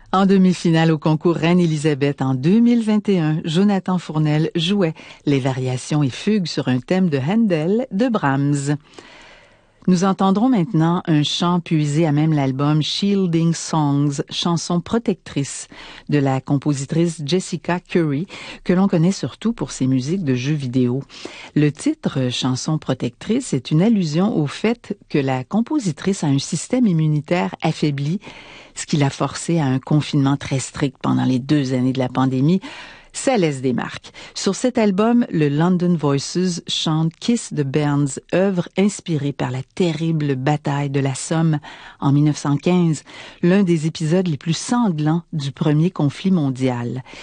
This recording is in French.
En demi-finale au concours Reine-Élisabeth en 2021, Jonathan Fournel jouait les variations et fugues sur un thème de Handel de Brahms. Nous entendrons maintenant un chant puisé à même l'album Shielding Songs, chanson protectrice de la compositrice Jessica Curry, que l'on connaît surtout pour ses musiques de jeux vidéo. Le titre chanson protectrice est une allusion au fait que la compositrice a un système immunitaire affaibli, ce qui l'a forcée à un confinement très strict pendant les 2 années de la pandémie. Ça laisse des marques. Sur cet album, le London Voices chante Kiss the Burns, œuvre inspirée par la terrible bataille de la Somme en 1915, l'un des épisodes les plus sanglants du premier conflit mondial.